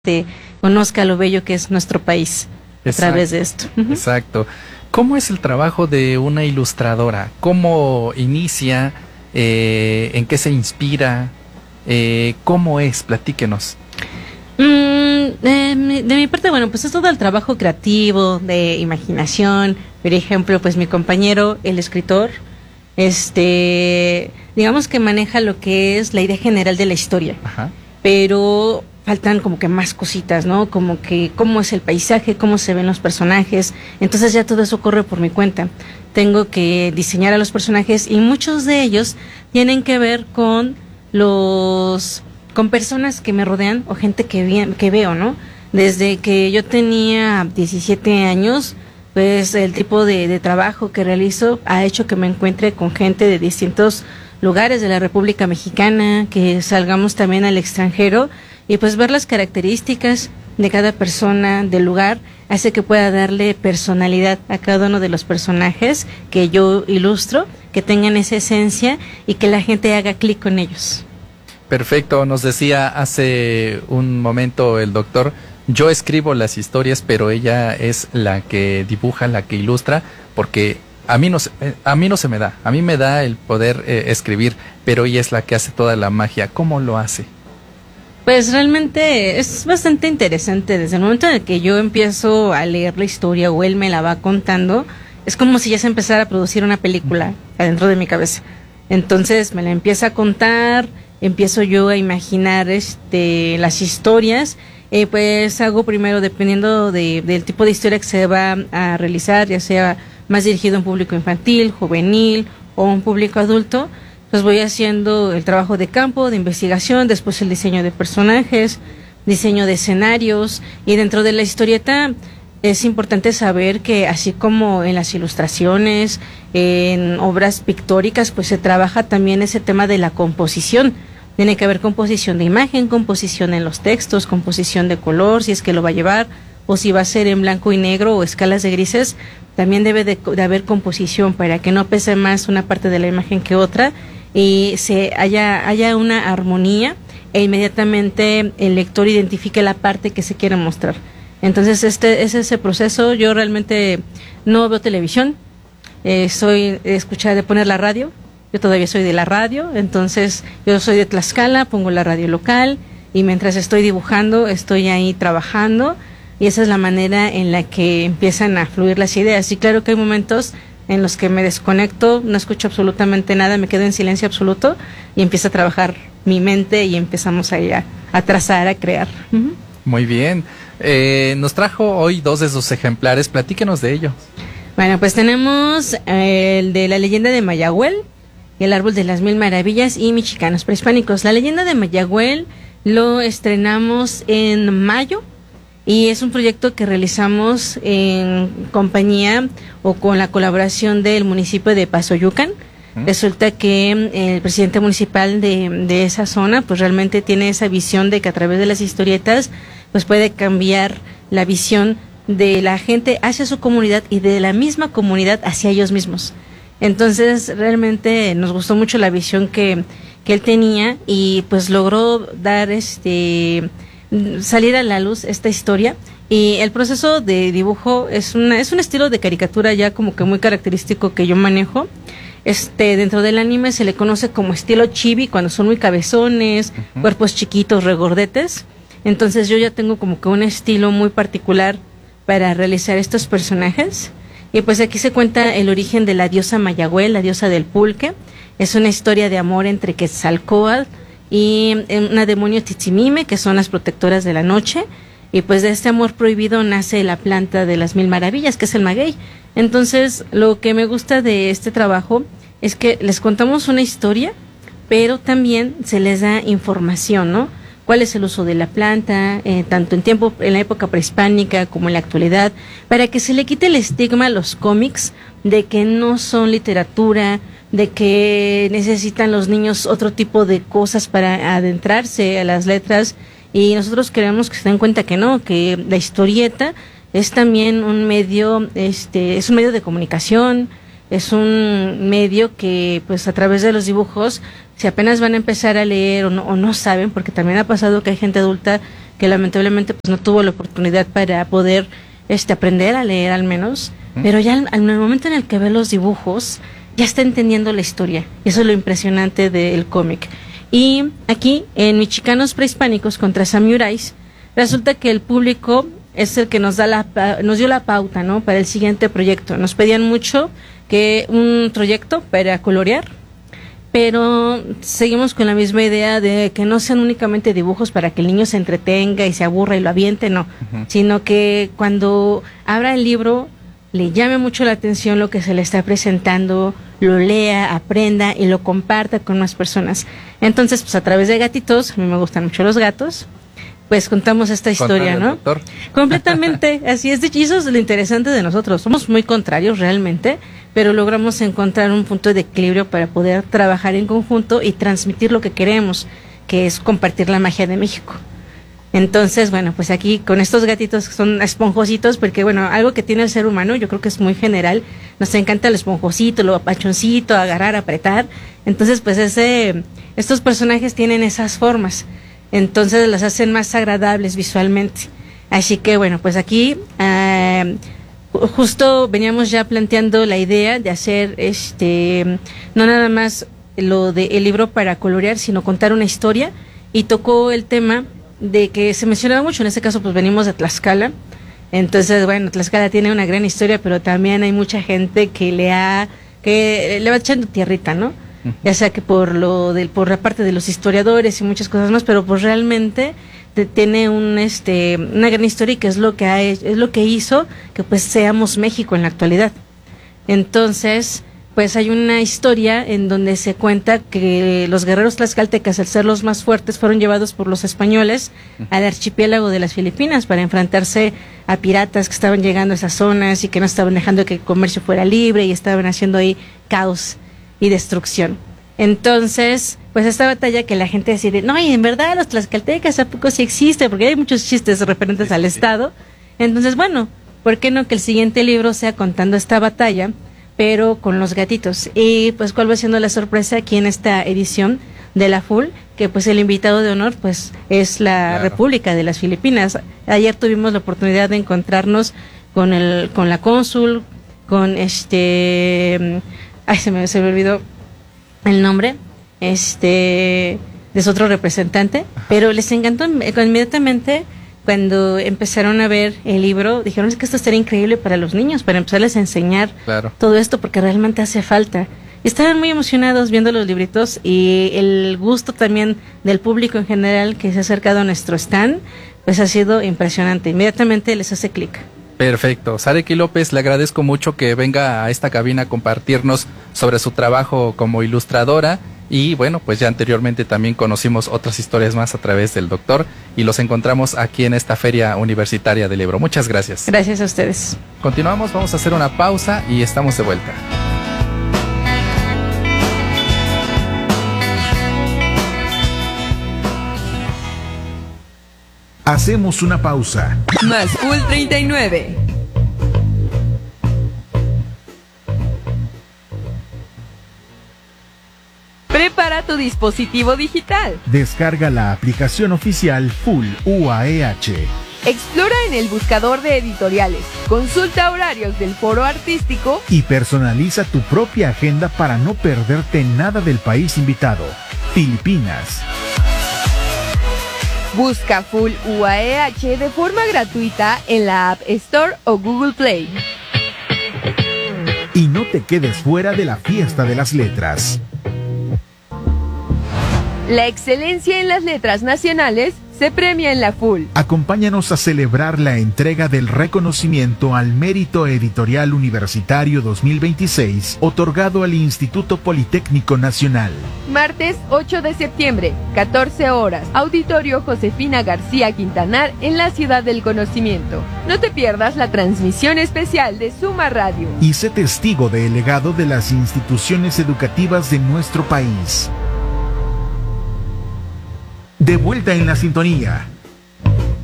conozca lo bello que es nuestro país a través de esto. Exacto. ¿Cómo es el trabajo de una ilustradora? ¿Cómo inicia? ¿En qué se inspira? ¿Cómo es? Platíquenos. De mi parte, bueno, pues es todo el trabajo creativo, de imaginación. Por ejemplo, pues mi compañero, el escritor, digamos que maneja lo que es la idea general de la historia. Ajá. Pero faltan como que más cositas, ¿no? Como que cómo es el paisaje, cómo se ven los personajes. Entonces ya todo eso corre por mi cuenta. Tengo que diseñar a los personajes y muchos de ellos tienen que ver con personas que me rodean o gente que veo, ¿no? Desde que yo tenía 17 años, pues el tipo de trabajo que realizo ha hecho que me encuentre con gente de distintos lugares de la República Mexicana, que salgamos también al extranjero y pues ver las características de cada persona del lugar hace que pueda darle personalidad a cada uno de los personajes que yo ilustro, que tengan esa esencia y que la gente haga clic con ellos. Perfecto, nos decía hace un momento el doctor, yo escribo las historias, pero ella es la que dibuja, la que ilustra, porque a mí no se me da, a mí me da el poder escribir, pero ella es la que hace toda la magia. ¿Cómo lo hace? Pues realmente es bastante interesante. Desde el momento en el que yo empiezo a leer la historia o él me la va contando, es como si ya se empezara a producir una película adentro de mi cabeza. Entonces me la empieza a contar, empiezo yo a imaginar las historias. Pues hago primero, dependiendo del tipo de historia que se va a realizar, ya sea más dirigido a un público infantil, juvenil o un público adulto, pues voy haciendo el trabajo de campo, de investigación, después el diseño de personajes, diseño de escenarios, y dentro de la historieta es importante saber que así como en las ilustraciones, en obras pictóricas, pues se trabaja también ese tema de la composición. Tiene que haber composición de imagen, composición en los textos, composición de color, si es que lo va a llevar, o si va a ser en blanco y negro o escalas de grises. También debe de haber composición para que no pese más una parte de la imagen que otra y haya una armonía e inmediatamente el lector identifique la parte que se quiere mostrar. Entonces es ese proceso. Yo realmente no veo televisión, soy de poner la radio. Yo todavía soy de la radio, entonces yo soy de Tlaxcala, pongo la radio local y mientras estoy dibujando estoy ahí trabajando y esa es la manera en la que empiezan a fluir las ideas. Y claro que hay momentos en los que me desconecto, no escucho absolutamente nada, me quedo en silencio absoluto y empieza a trabajar mi mente y empezamos ahí a trazar, a crear. Muy bien. Nos trajo hoy 2 de sus ejemplares, platíquenos de ellos. Bueno, pues tenemos el de la leyenda de Mayagüel, El árbol de las mil maravillas y Mexicanos prehispánicos. La leyenda de Mayagüel lo estrenamos en mayo y es un proyecto que realizamos en compañía o con la colaboración del municipio de Pasoyucan. Resulta que el presidente municipal de esa zona pues realmente tiene esa visión de que a través de las historietas pues puede cambiar la visión de la gente hacia su comunidad y de la misma comunidad hacia ellos mismos. Entonces realmente nos gustó mucho la visión que él tenía y pues logró dar salir a la luz esta historia. Y el proceso de dibujo es un estilo de caricatura ya como que muy característico que yo manejo. Dentro del anime se le conoce como estilo chibi cuando son muy cabezones, cuerpos chiquitos, regordetes. Entonces yo ya tengo como que un estilo muy particular para realizar estos personajes. Y pues aquí se cuenta el origen de la diosa Mayagüel, la diosa del pulque. Es una historia de amor entre Quetzalcóatl y una demonio Tzitzimime, que son las protectoras de la noche. Y pues de este amor prohibido nace la planta de las mil maravillas, que es el maguey. Entonces lo que me gusta de este trabajo es que les contamos una historia, pero también se les da información, ¿no? Cuál es el uso de la planta, tanto en la época prehispánica como en la actualidad, para que se le quite el estigma a los cómics de que no son literatura, de que necesitan los niños otro tipo de cosas para adentrarse a las letras, y nosotros queremos que se den cuenta que no, que la historieta es también un medio, es un medio de comunicación, es un medio que pues a través de los dibujos, si apenas van a empezar a leer o no saben, porque también ha pasado que hay gente adulta que lamentablemente pues no tuvo la oportunidad para poder aprender a leer al menos, pero ya al momento en el que ve los dibujos, ya está entendiendo la historia. Eso es lo impresionante del cómic. Y aquí, en Mexicanos Prehispánicos contra Samuráis, resulta que el público es el que nos dio la pauta, ¿no?, para el siguiente proyecto. Nos pedían mucho que un proyecto para colorear, pero seguimos con la misma idea de que no sean únicamente dibujos para que el niño se entretenga y se aburra y lo aviente, no, sino que cuando abra el libro le llame mucho la atención lo que se le está presentando, lo lea, aprenda y lo comparta con más personas. Entonces, pues a través de gatitos, a mí me gustan mucho los gatos, pues contamos esta historia, ¿no? Doctor. Completamente, así es. Y eso es lo interesante de nosotros. Somos muy contrarios realmente, pero logramos encontrar un punto de equilibrio para poder trabajar en conjunto y transmitir lo que queremos, que es compartir la magia de México. Entonces, bueno, pues aquí con estos gatitos que son esponjositos, porque bueno, algo que tiene el ser humano, yo creo que es muy general, nos encanta el esponjosito, lo apachoncito, agarrar, apretar. Entonces, pues estos personajes tienen esas formas. Entonces las hacen más agradables visualmente. Así que bueno, pues aquí justo veníamos ya planteando la idea de hacer no nada más lo del libro para colorear, sino contar una historia, y tocó el tema de que se mencionaba mucho, en este caso pues venimos de Tlaxcala. Entonces bueno, Tlaxcala tiene una gran historia, pero también hay mucha gente que le va echando tierrita, ¿no? Ya sea que por la parte de los historiadores y muchas cosas más, pero pues realmente tiene una gran historia, y que es lo que hizo que pues seamos México en la actualidad. Entonces, pues hay una historia en donde se cuenta que los guerreros tlaxcaltecas, al ser los más fuertes, fueron llevados por los españoles al archipiélago de las Filipinas para enfrentarse a piratas que estaban llegando a esas zonas y que no estaban dejando que el comercio fuera libre y estaban haciendo ahí caos y destrucción. Entonces, pues esta batalla que la gente decide, no, y en verdad los tlaxcaltecas ¿a poco sí existen? Porque hay muchos chistes referentes al Estado. Entonces, bueno, ¿por qué no que el siguiente libro sea contando esta batalla, pero con los gatitos? Y pues cuál va siendo la sorpresa aquí en esta edición de la Full, que pues el invitado de honor pues es la República de las Filipinas. Ayer tuvimos la oportunidad de encontrarnos con la cónsul, con se me olvidó el nombre, de su otro representante, pero les encantó inmediatamente. Cuando empezaron a ver el libro, dijeron, es que esto estaría increíble para los niños, para empezarles a enseñar todo esto, porque realmente hace falta. Y estaban muy emocionados viendo los libritos, y el gusto también del público en general que se ha acercado a nuestro stand, pues ha sido impresionante. Inmediatamente les hace clic. Perfecto. Sareki López, le agradezco mucho que venga a esta cabina a compartirnos sobre su trabajo como ilustradora. Y bueno, pues ya anteriormente también conocimos otras historias más a través del doctor, y los encontramos aquí en esta Feria Universitaria del Libro. Muchas gracias. Gracias a ustedes. Continuamos, vamos a hacer una pausa y estamos de vuelta. Hacemos una pausa. Más Cool 39. Prepara tu dispositivo digital. Descarga la aplicación oficial Full UAEH. Explora en el buscador de editoriales, consulta horarios del foro artístico y personaliza tu propia agenda para no perderte nada del país invitado, Filipinas. Busca Full UAEH de forma gratuita en la App Store o Google Play. Y no te quedes fuera de la fiesta de las letras. La excelencia en las letras nacionales se premia en la Full. Acompáñanos a celebrar la entrega del reconocimiento al Mérito Editorial Universitario 2026, otorgado al Instituto Politécnico Nacional. Martes 8 de septiembre, 14 horas, Auditorio Josefina García Quintanar en la Ciudad del Conocimiento. No te pierdas la transmisión especial de Suma Radio. Y sé testigo del legado de las instituciones educativas de nuestro país. De vuelta en la sintonía,